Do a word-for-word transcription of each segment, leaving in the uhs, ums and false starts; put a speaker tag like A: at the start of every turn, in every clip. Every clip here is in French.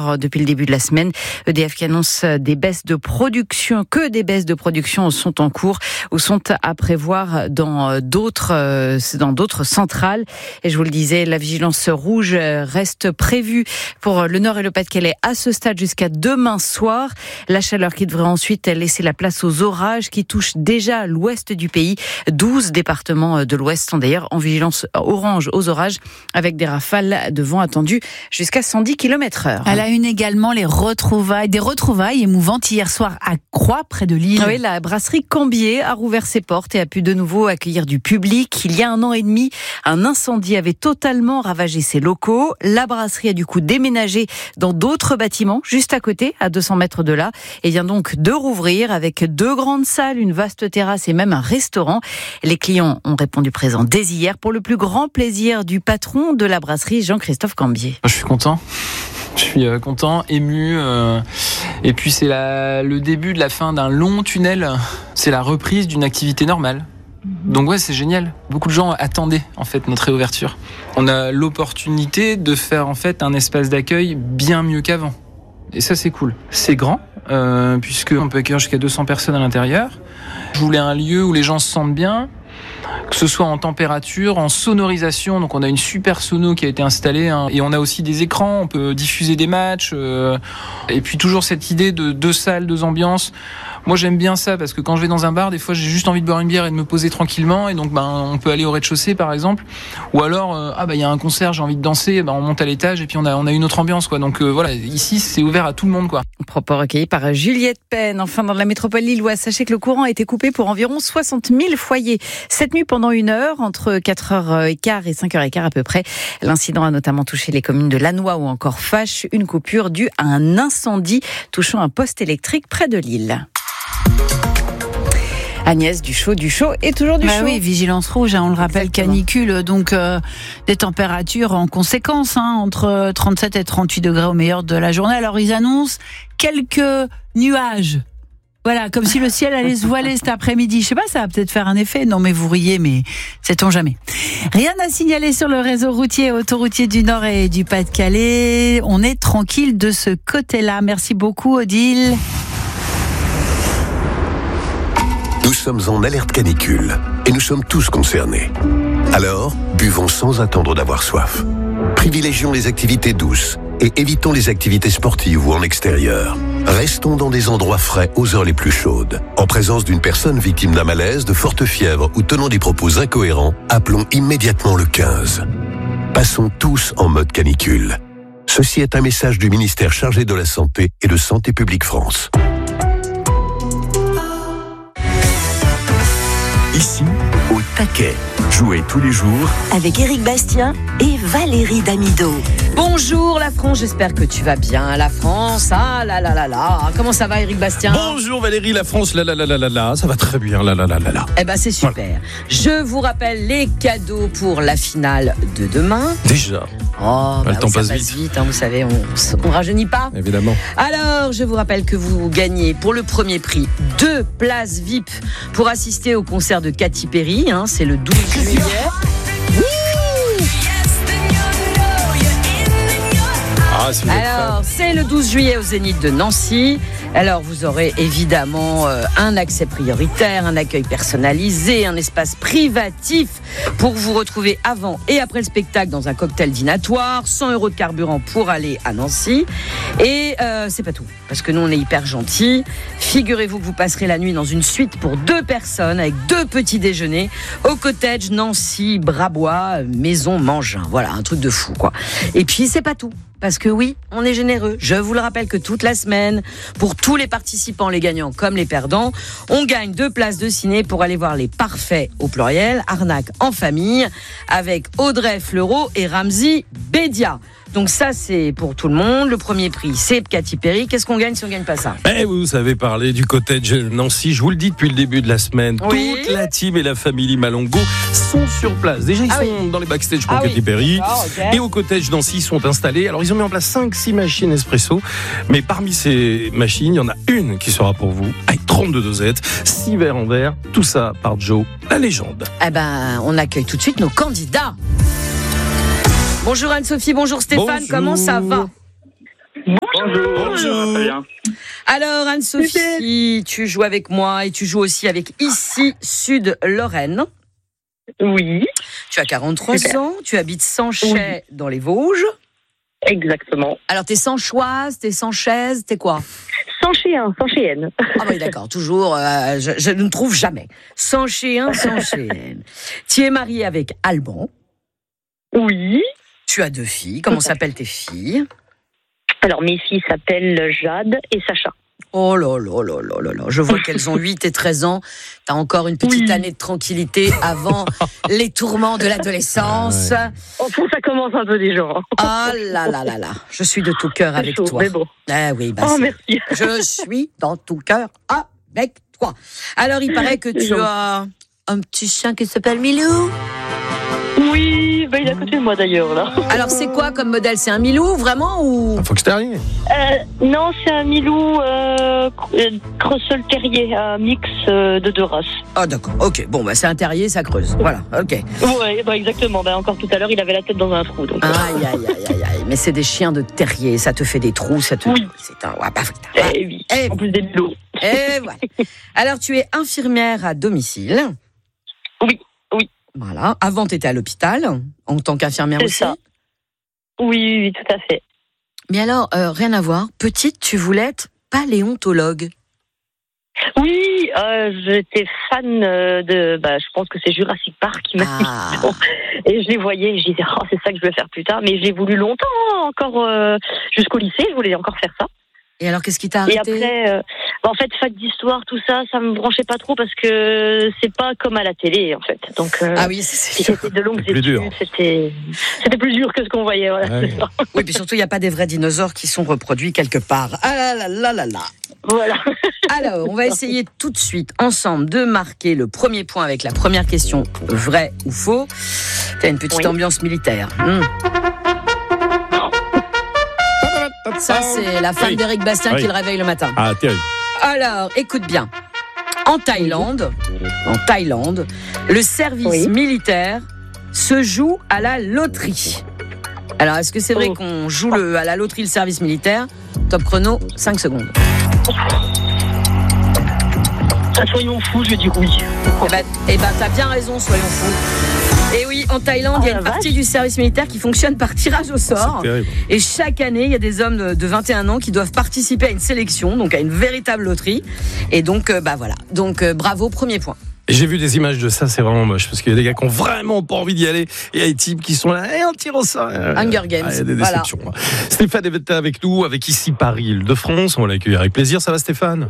A: heures depuis le début de la semaine. E D F qui annonce des baisses de production, que des baisses de production sont en cours ou sont à prévoir dans d'autres, dans d'autres centrales. Et je vous le disais, la vigilance rouge reste prévue pour le Nord et le Pas-de-Calais à ce stade jusqu'à demain soir. La chaleur qui devrait ensuite laisser la place aux orages qui touchent déjà l'ouest du pays. douze départements de l'ouest sont d'ailleurs en vigilance orange aux orages avec des rafales de vent attendues jusqu'à cent dix kilomètres heure.
B: À la une également, les retrouvailles, des retrouvailles émouvantes hier soir à Croix, près de Lille.
A: Oui, la brasserie Cambier a rouvert ses portes et a pu de nouveau accueillir du public. Il y a un an et demi, un incendie avait totalement ravagé ses locaux. La brasserie a du coup déménagé dans d'autres bâtiments, juste à côté, à deux cents mètres de là, et vient donc de rouvrir avec deux grandes salles, une vaste terrasse et même un restaurant. Les clients ont répondu présent dès hier pour le plus grand plaisir du patron de la brasserie, Jean-Christophe Cambier.
C: Je suis content. Je suis euh, content, ému. Euh, et puis c'est la, le début de la fin d'un long tunnel. C'est la reprise d'une activité normale. Donc ouais, c'est génial. Beaucoup de gens attendaient en fait notre réouverture. On a l'opportunité de faire en fait un espace d'accueil bien mieux qu'avant. Et ça, c'est cool. C'est grand, euh, puisqu'on peut accueillir jusqu'à deux cents personnes à l'intérieur. Je voulais un lieu où les gens se sentent bien, que ce soit en température, en sonorisation. Donc on a une super sono qui a été installée, hein, et on a aussi des écrans, on peut diffuser des matchs. Euh, et puis toujours cette idée de deux salles, deux ambiances. Moi j'aime bien ça parce que quand je vais dans un bar, des fois j'ai juste envie de boire une bière et de me poser tranquillement, et donc ben on peut aller au rez-de-chaussée par exemple, ou alors euh, ah bah il y a un concert, j'ai envie de danser, ben on monte à l'étage et puis on a on a une autre ambiance quoi. Donc euh, voilà, ici c'est ouvert à tout le monde quoi.
A: Propos recueillis par Juliette Penn. Enfin, dans la métropole lilloise, sachez que le courant a été coupé pour environ soixante mille foyers cette nuit pendant une heure, entre quatre heures quinze et cinq heures quinze à peu près. L'incident a notamment touché les communes de Lannoy ou encore Fache, une coupure due à un incendie touchant un poste électrique près de Lille. Agnès, du chaud, du chaud et toujours du
B: bah
A: chaud.
B: Oui, vigilance rouge, hein, on le rappelle,
A: Exactement.
B: canicule, donc euh, des températures en conséquence, hein, entre trente-sept et trente-huit degrés au meilleur de la journée. Alors ils annoncent quelques nuages. Voilà, comme si le ciel allait se voiler cet après-midi. Je sais pas, ça va peut-être faire un effet. Non, mais vous riez, mais sait-on jamais. Rien à signaler sur le réseau routier et autoroutier du Nord et du Pas-de-Calais. On est tranquille de ce côté-là. Merci beaucoup, Odile.
D: Nous sommes en alerte canicule et nous sommes tous concernés. Alors, buvons sans attendre d'avoir soif. Privilégions les activités douces et évitons les activités sportives ou en extérieur. Restons dans des endroits frais aux heures les plus chaudes. En présence d'une personne victime d'un malaise, de forte fièvre ou tenant des propos incohérents, appelons immédiatement le quinze. Passons tous en mode canicule. Ceci est un message du ministère chargé de la Santé et de Santé publique France.
E: Ici, au taquet. Jouez tous les jours
F: avec Éric Bastien et Valérie Damido.
G: Bonjour la France, j'espère que tu vas bien. La France, ah là là là là. Comment ça va Éric Bastien?
H: Bonjour Valérie, la France, là là là là là là. Ça va très bien, là là là là là.
G: Eh ben c'est super. Voilà. Je vous rappelle les cadeaux pour la finale de demain.
H: Déjà.
G: Oh, bah
H: le temps
G: oui,
H: passe
G: ça
H: vite.
G: passe vite, hein, vous savez, on, on rajeunit pas.
H: Évidemment.
G: Alors, je vous rappelle que vous gagnez pour le premier prix deux places V I P pour assister au concert de Katy Perry. Hein, c'est le douze juillet.
H: Ah, si
G: Alors, c'est le douze juillet au Zénith de Nancy. Alors, vous aurez évidemment euh, un accès prioritaire, un accueil personnalisé, un espace privatif pour vous retrouver avant et après le spectacle dans un cocktail dînatoire, cent euros de carburant pour aller à Nancy. Et euh, c'est pas tout, parce que nous, on est hyper gentils. Figurez-vous que vous passerez la nuit dans une suite pour deux personnes avec deux petits déjeuners au cottage Nancy Brabois, maison Mangin. Voilà, un truc de fou, quoi. Et puis, c'est pas tout. Parce que oui, on est généreux. Je vous le rappelle que toute la semaine, pour tous les participants, les gagnants comme les perdants, on gagne deux places de ciné pour aller voir Les Parfaits au pluriel, Arnaque en famille, avec Audrey Fleurot et Ramzy Bédia. Donc ça, c'est pour tout le monde. Le premier prix, c'est Katy Perry. Qu'est-ce qu'on gagne si on ne gagne pas ça?
H: Eh, vous avez parlé du cottage Nancy. Je vous le dis depuis le début de la semaine.
G: Oui.
H: Toute la team et la famille Malongo sont sur place. Déjà, ils
G: Ah
H: sont
G: oui.
H: dans les backstage pour
G: Ah
H: Katy
G: oui.
H: Perry.
G: D'accord, ok.
H: Et au cottage Nancy, ils sont installés. Alors, ils ont mis en place cinq six machines espresso. Mais parmi ces machines, il y en a une qui sera pour vous. Avec trente-deux dosettes, six verres en verre. Tout ça par Joe, la légende.
G: Eh ben, on accueille tout de suite nos candidats. Bonjour Anne-Sophie, bonjour Stéphane,
H: Bonjour.
G: comment ça va?
I: Bonjour.
H: Bonjour.
I: Très bien.
G: Alors, Anne-Sophie, tu joues avec moi et tu joues aussi avec Ici Sud Lorraine.
I: Oui.
G: Tu as quarante-trois
I: Super.
G: ans, tu habites Sanchet dans les Vosges.
I: Exactement.
G: Alors, t'es Sanchoise, t'es Sanchaise, t'es quoi?
I: Sanchéen, Sanchéenne.
G: Ah oui, d'accord, toujours, euh, je, je ne trouve jamais. Sanchéen, Sanchéenne. Tu es mariée avec Alban.
I: Oui.
G: Tu as deux filles. Comment s'appellent tes filles?
I: Alors, mes filles s'appellent Jade et Sacha.
G: Oh là là là là là là. Je vois qu'elles ont huit et treize ans. T'as encore une petite
I: Oui.
G: année de tranquillité avant les tourments de l'adolescence.
H: Ah
I: Oh, ça commence un peu déjà.
G: Oh là là là là. Je suis de tout cœur avec
I: chaud,
G: toi.
I: mais bon.
G: Ah oui, bah
I: Oh,
G: c'est-
I: merci.
G: je suis dans tout cœur avec toi. Alors, il paraît que tu
I: Gentil.
G: as un petit chien qui s'appelle Milou.
I: Oui, bah, il est à côté de moi d'ailleurs, là.
G: Alors, c'est quoi comme modèle? C'est un Milou, vraiment, ou...
H: Un Fox Terrier.
I: Euh, non, c'est un Milou euh, Russell Terrier, un mix euh, de deux races.
G: Ah d'accord, ok. Bon, bah c'est un terrier, ça creuse. Voilà, ok.
I: Ouais, bah, exactement. Bah, encore tout à l'heure, il avait la tête dans un trou. Donc.
G: Aïe, aïe, aïe, aïe, aïe. Mais c'est des chiens de terrier, ça te fait des trous, ça te...
I: Oui.
G: C'est un... Ouais, pas...
I: Eh oui,
G: Eh,
I: en plus des Milots.
G: et voilà. Alors, tu es infirmière à domicile.
I: Oui, oui.
G: Voilà. Avant, tu étais à l'hôpital, en tant qu'infirmière
I: C'est
G: aussi.
I: ça. Oui, oui, oui, tout à fait.
G: Mais alors, euh, rien à voir. Petite, tu voulais être paléontologue.
I: Oui, euh, j'étais fan euh, de, bah, je pense que c'est Jurassic Park qui m'a mis
G: Ah.
I: dedans. Et je les voyais, et je disais, oh, c'est ça que je veux faire plus tard. Mais j'ai voulu longtemps, hein, encore euh, jusqu'au lycée, je voulais encore faire ça.
G: Et alors, qu'est-ce qui t'a
I: Et
G: arrêté?
I: après, euh, bah, en fait, fac d'histoire, tout ça, ça me branchait pas trop parce que c'est pas comme à la télé, en fait. Donc, euh,
G: Ah oui, c'est
I: si
G: sûr.
I: c'était de longues
H: C'est plus dur.
I: études, c'était, c'était plus dur que ce qu'on voyait. Voilà,
H: Ouais.
I: c'est ça.
G: Oui, puis surtout, il n'y a pas des vrais dinosaures qui sont reproduits quelque part. Ah là là là là là.
I: Voilà.
G: Alors, on va essayer tout de suite, ensemble, de marquer le premier point avec la première question, vrai ou faux. T'as une petite
I: Oui.
G: ambiance militaire. Hmm. Ça, c'est la femme
H: Oui.
G: d'Éric Bastien
H: Oui.
G: qui le réveille le matin.
H: Ah, terrible.
G: Alors, écoute bien. En Thaïlande, en Thaïlande, le service
I: Oui.
G: militaire se joue à la loterie. Alors, est-ce que c'est vrai
I: Oh.
G: qu'on joue le, à la loterie le service militaire? Top chrono, cinq secondes.
I: Ah, soyons fous, je dis oui.
G: Eh ben, eh ben, t'as bien raison, soyons fous. Et oui, en Thaïlande, il y a
I: Oh,
G: une
I: la
G: partie du service militaire qui fonctionne par tirage au sort.
H: C'est terrible.
G: Et chaque année, il y a des hommes de- de vingt et un ans qui doivent participer à une sélection, donc à une véritable loterie. Et donc, euh, bah voilà. Donc, euh, bravo, premier point.
H: Et j'ai vu des images de ça, c'est vraiment moche parce qu'il y a des gars qui ont vraiment pas envie d'y aller et il y a des types qui sont là et on tire au sort.
G: Hunger Games,
H: Ah, il y a des
G: voilà.
H: déceptions. Stéphane est avec nous, avec ici Paris, Île-de-France. On va l'accueillir avec plaisir. Ça va, Stéphane?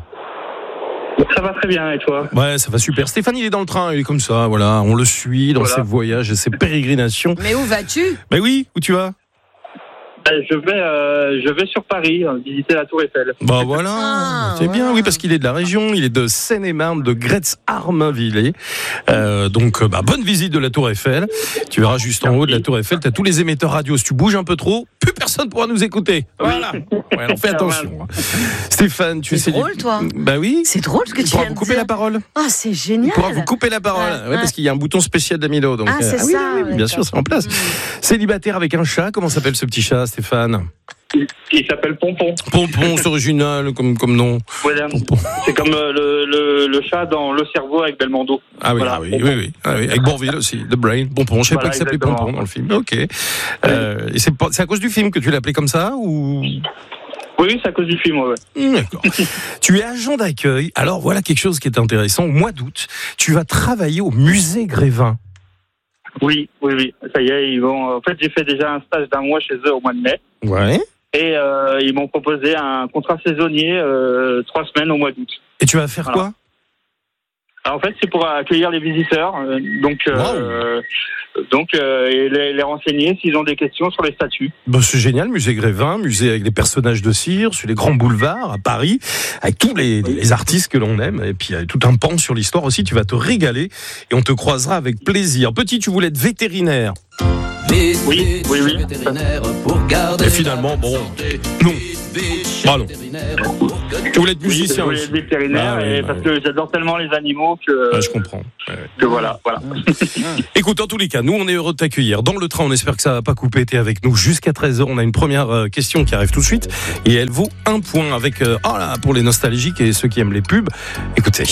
J: Ça va très bien, et toi?
H: Ouais, ça va super. Stéphane, il est dans le train, il est comme ça, voilà. On le suit dans
J: Voilà.
H: ses voyages et ses pérégrinations.
G: Mais où vas-tu?
H: Mais oui, où tu vas?
J: Ben, je vais, euh, je vais sur Paris euh, visiter la Tour Eiffel.
H: Bah voilà,
G: Ah,
H: c'est bien,
G: ouais.
H: oui, parce qu'il est de la région, il est de Seine-et-Marne, de Gretz-Armainvillers. Euh, donc, euh, bah, bonne visite de la Tour Eiffel. Tu verras juste en haut de la Tour Eiffel, tu as tous les émetteurs radio. Si tu bouges un peu trop, plus personne pourra nous écouter. Voilà. Ouais, alors fais attention. Stéphane, tu
G: C'est
H: essaies.
G: drôle, toi.
H: Bah oui.
G: C'est drôle ce que
H: Il
G: tu
H: pourra
G: viens
H: vous
G: de
H: couper
G: dire.
H: la parole.
G: Ah, c'est
H: Il
G: génial.
H: pourra vous couper la parole.
G: Ouais,
H: Ouais,
G: ouais.
H: parce qu'il y a un bouton spécial d'Amilo. Donc,
G: Ah, c'est
H: oui,
G: ça,
H: oui, oui, bien sûr, c'est en place. Célibataire avec un chat, comment s'appelle ce petit chat, Stéphane?
J: Il s'appelle Pompon.
H: Pompon, c'est original comme, comme nom.
J: Voilà.
H: Pompon.
J: C'est comme euh, le, le, le chat dans Le Cerveau avec Belmondo.
H: Ah oui,
J: Voilà,
H: ah oui,
J: Pompon.
H: oui, oui, ah oui. Avec Bourvil aussi, The Brain, Pompon. Je sais
J: Voilà,
H: pas qu'il s'appelait
J: exactement.
H: Pompon dans le film. Ok. Euh, et c'est, pas- c'est à cause du film que tu l'as appelé comme ça ou?
J: Oui, oui, c'est à cause du film, ouais.
H: Mmh, D'accord. Tu es agent d'accueil. Alors voilà quelque chose qui est intéressant. Au mois d'août, tu vas travailler au musée Grévin.
J: Oui, oui, oui. Ça y est, ils vont. En fait, j'ai fait déjà un stage d'un mois chez eux au mois de mai.
H: Ouais.
J: Et euh, ils m'ont proposé un contrat saisonnier, euh, trois semaines au mois d'août.
H: Et tu vas faire
J: Voilà.
H: quoi?
J: Alors, en fait, c'est pour accueillir les visiteurs, euh, donc, euh, donc euh, et les, les renseigner s'ils ont des questions sur les statues.
H: Bah, c'est génial, musée Grévin, musée avec les personnages de cire, sur les grands boulevards à Paris, avec tous les, les artistes que l'on aime, et puis il y a tout un pan sur l'histoire aussi, tu vas te régaler, et on te croisera avec plaisir. Petit, tu voulais être vétérinaire.
J: Oui, oui, oui.
H: Et finalement, bon, non. Bah non. voulez être musicien
J: oui, je voulais être vétérinaire,
H: ah, oui,
J: et
H: bah,
J: parce
H: oui.
J: que j'adore tellement les animaux que.
H: Ah, je comprends. Ouais.
J: Que voilà, voilà.
H: Écoute, en tous les cas, nous, on est heureux de t'accueillir dans le train. On espère que ça va pas couper. T'es avec nous jusqu'à treize heures. On a une première euh, question qui arrive tout de suite et elle vaut un point avec, euh, oh là, pour les nostalgiques et ceux qui aiment les pubs. Écoutez.